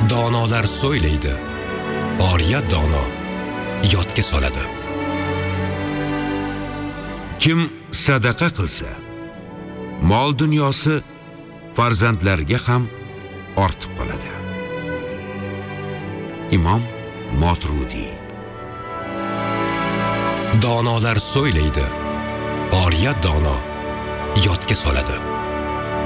Donolar so'ylaydi, oriya dono yodga soladi. Kim sadaqa qilsa, mol dunyosi farzandlarga ham ortib qoladi. Imom Moturudi. Donolar so'ylaydi, oriya dono yodga soladi.